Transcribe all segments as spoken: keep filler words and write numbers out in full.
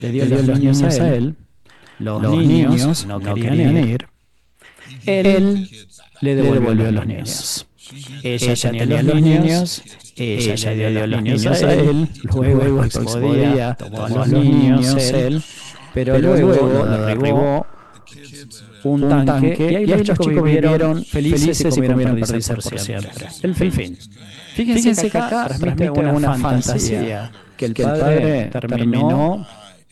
le dio los niños a él, los niños no querían ir, él le devolvió a los niños. Ella tenía los niños, ella le dio los niños a él, luego podía tomar los niños él, pero luego le derribó un tanque, y ahí los chicos vivieron felices y comieron perdices por siempre. El fin. Fíjense que acá transmite una fantasía, que el padre terminó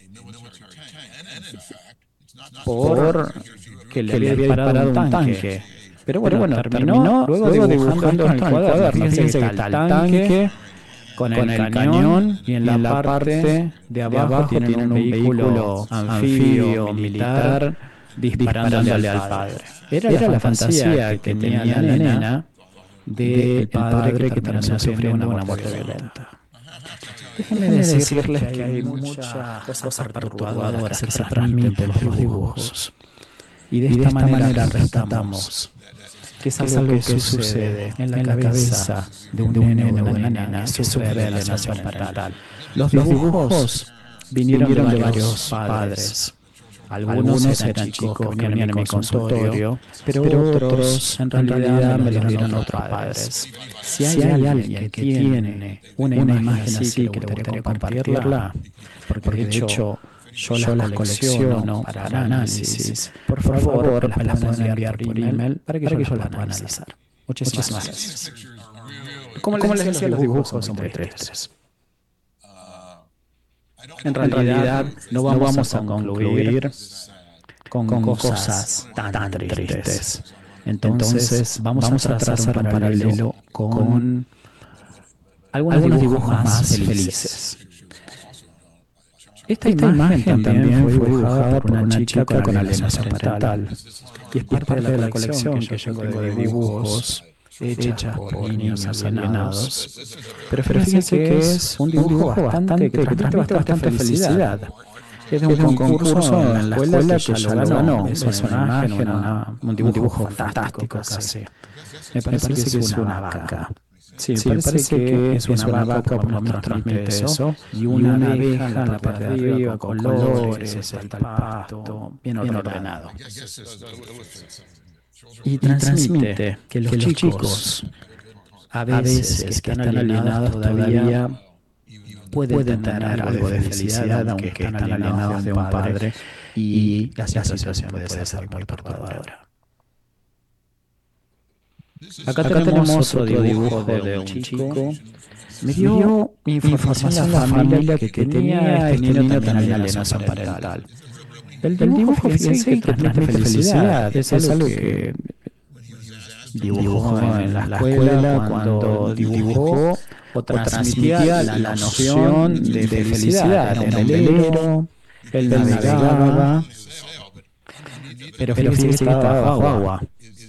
por que le había disparado un tanque. Pero bueno, bueno terminó luego dibujando esto en el cuaderno. Fíjense que está el tanque con el, con el cañón, y en la, en la parte de abajo, de abajo tienen un vehículo anfibio militar disparándole al padre. Era, Era la fantasía que tenía la nena del padre que terminó sufriendo una muerte violenta. Déjenme decirles que hay muchas cosas perturbadoras que se transmiten por los dibujos. Y de esta, y de esta manera, manera rescatamos que es algo, que, que sucede en la, en la cabeza de un nene o de una nena que sufre de alienación parental. Los dibujos vinieron de varios padres. Algunos eran chicos que venían en mi consultorio, pero otros en realidad me los dieron otros padres. Si hay alguien que tiene una imagen así que le gustaría compartirla, porque de hecho yo, yo las colecciono para análisis, por favor, me las pueden enviar por email para que yo las pueda analizar. Muchísimas gracias. Como les decía, los dibujos son muy tristes. En realidad, no vamos, no vamos a concluir con, con cosas tan, tan tristes. Entonces, vamos, vamos a trazar un paralelo con algunos, algunos dibujos más felices. Esta, Esta imagen, imagen también fue dibujada por una chica con alienación parental. Y es parte de la colección que yo tengo de dibujos hechas por niños alienados. Pero fíjense que es un dibujo bastante, que transmite bastante felicidad. Es de un, es de un concurso en la escuela que ya lo ganó. Es una imagen, una, un dibujo fantástico casi. Me parece, me parece que es una vaca. Sí, sí, me parece que, que es una, una vaca, por lo menos transmite eso, y una, una abeja en la parte de arriba, con colores, está el pasto, bien ordenado. Y transmite que los, que los chicos, a veces, que están alienados todavía, pueden tener algo de felicidad, aunque están alienados de un padre, y la situación puede ser muy perturbadora. Acá, Acá tenemos otro dibujo de, de un chico. Me dio información la familia que, que tenía este niño también alienación parental. El dibujo, fíjense, que transmite felicidad. Es algo que dibujó en la escuela cuando dibujó o transmitía la noción de felicidad. Era un velero, él navegaba, pero fíjense que estaba bajo agua.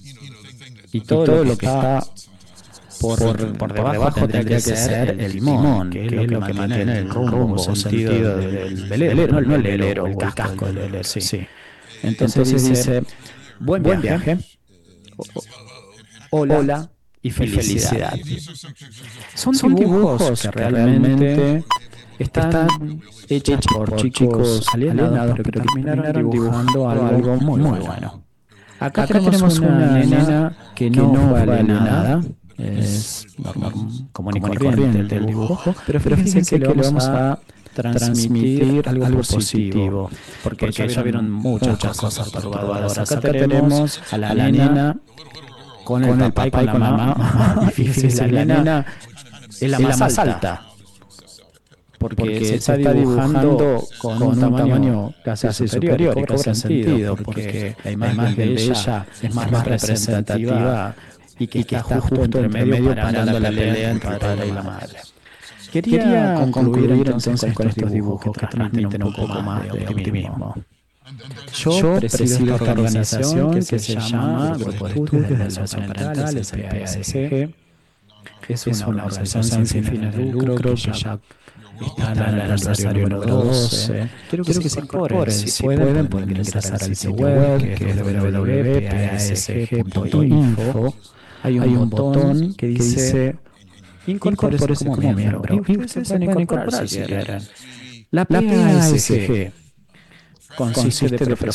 Y todo, y todo lo que está por, por, por debajo tendría que ser el timón, que es lo que, lo que mantiene el rumbo o sentido del velero, no, no el velero, el casco del velero, sí. sí. Entonces, Entonces dice, buen viaje, viaje hola, hola y felicidad. Son, Son dibujos que realmente están hechos por chicos alienados, pero que terminaron dibujando algo muy, muy bueno. Acá, Acá tenemos una nena que no, que no fue alienada, es normal, común y corriente del dibujo, pero fíjense que le vamos a transmitir algo, algo positivo, porque, porque ya vieron muchas, muchas cosas perturbadoras. Acá, Acá tenemos a la, a la nena con el, con el papá y con la mamá, y fíjense, la nena es la más alta. alta. Porque, porque se está dibujando con, con un tamaño, tamaño casi, casi superior, y cobra sentido, porque, porque la imagen, la imagen de ella es más, más representativa y que, y que está justo entre medio parando la pelea entre el padre y la madre. Quería, Quería concluir entonces con estos dibujos que transmiten un poco más de optimismo. Yo presido esta organización que se llama Grupo de Estudios de Alienación Parental, S P A S G. Es una organización sin fines de lucro que ya está en el aniversario número doce. Quiero que, Quiero que se incorporen. Si pueden, pueden ingresar al sitio web, que es w w w punto p a s g punto info. Hay un, Hay un botón que dice incorpórese como miembro. Y ustedes se pueden incorporar si quieren. La P A S G consiste de